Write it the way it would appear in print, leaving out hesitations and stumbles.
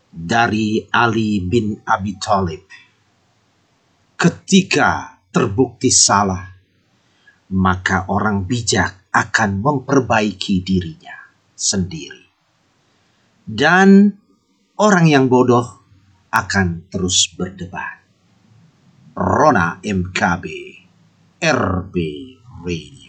dari Ali bin Abi Thalib. Ketika terbukti salah, maka orang bijak akan memperbaiki dirinya sendiri. Dan orang yang bodoh akan terus berdebat. Rona MKB RB Radio.